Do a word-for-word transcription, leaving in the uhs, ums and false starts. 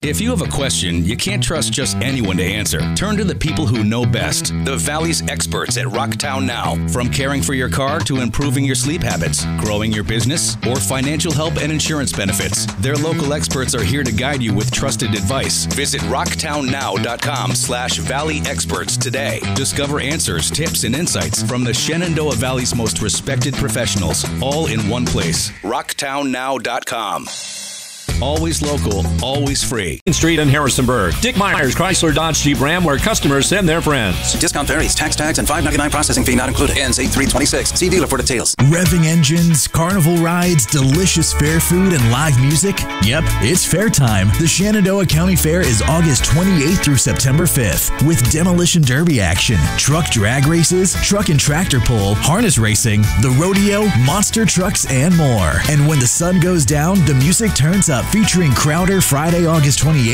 If you have a question, you can't trust just anyone to answer. Turn to the people who know best. The Valley's experts at Rocktown Now. From caring for your car to improving your sleep habits, growing your business, or financial help and insurance benefits, their local experts are here to guide you with trusted advice. Visit rocktown now dot com slash valley experts today. Discover answers, tips, and insights from the Shenandoah Valley's most respected professionals, all in one place. rocktown now dot com. Always local, always free. Street in Harrisonburg. Dick Myers Chrysler Dodge Jeep Ram, where customers send their friends. Discount varies. Tax tags and five ninety-nine processing fee not included. Ends eight three twenty-six. See dealer for details. Revving engines, carnival rides, delicious fair food, and live music? Yep, it's fair time. The Shenandoah County Fair is August twenty-eighth through September fifth with demolition derby action, truck drag races, truck and tractor pull, harness racing, the rodeo, monster trucks, and more. And when the sun goes down, the music turns up, featuring Crowder Friday, August twenty-eighth.